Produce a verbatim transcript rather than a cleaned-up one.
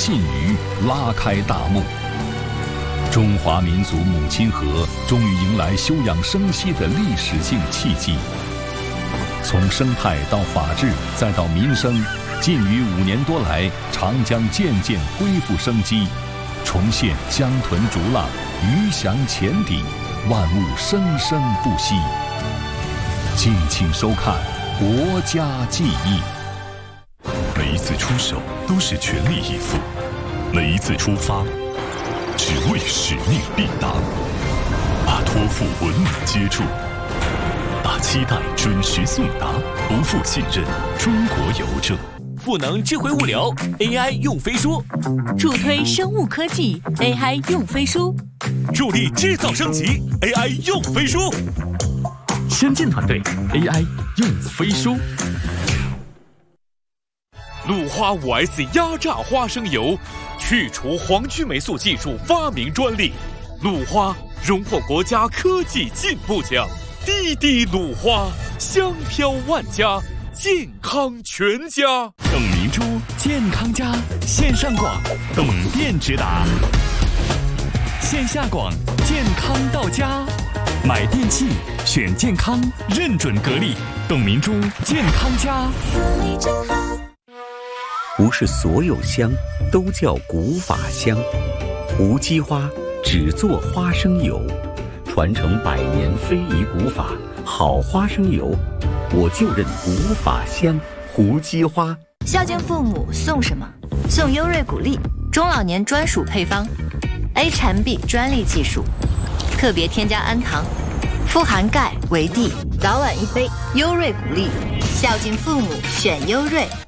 信鱼拉开大幕。中华民族母亲河终于迎来休养生息的历史性契机。从生态到法治再到民生，近于五年多来，长江渐渐恢复生机，重现江豚逐浪、鱼翔浅底，万物生生不息。敬请收看《国家记忆》。 每一次出手都是全力以赴，每一次出发只为使命必达，把托付稳稳接住，把期待准时送达，不负信任中国邮政。 赋能智慧物流 A I 用飞书， 助推生物科技 A I 用飞书， 助力制造升级 A I 用飞书。 先进团队 A I 用飞书。 鲁花 五 S 压榨花生油，去除黄曲霉素技术发明专利，鲁花荣获国家科技进步奖。滴滴鲁花，香飘万家，健康全家。 董明珠健康家线上广，董店直达；线下广，健康到家。买电器选健康，认准格力，董明珠健康家。 不是所有香都叫古法香，胡姬花只做花生油，传承百年非遗古法，好花生油，我就认古法香。胡姬花。 孝敬父母送什么？送优瑞谷粒，中老年专属配方 ，A 产 B 专利技术，特别添加氨糖，富含钙、维 D， 早晚一杯，优瑞谷粒，孝敬父母选优瑞。